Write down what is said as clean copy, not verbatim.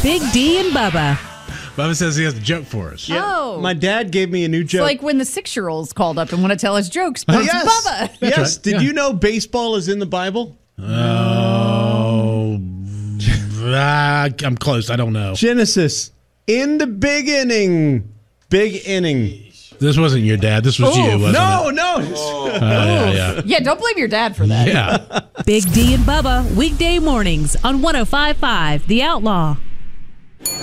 Big D and Bubba. Bubba says he has a joke for us. Yeah. Oh. My dad gave me a new joke. It's like when the 6-year-olds called up and want to tell us jokes, but it's Bubba. Yes. right. Did you know baseball is in the Bible? Oh, I'm close. I don't know. Genesis. In the big inning. Big inning. This wasn't your dad. This was you, wasn't No, it? no. Yeah. Yeah, don't blame your dad for that. Yeah. Big D and Bubba, weekday mornings on 105.5 The Outlaw.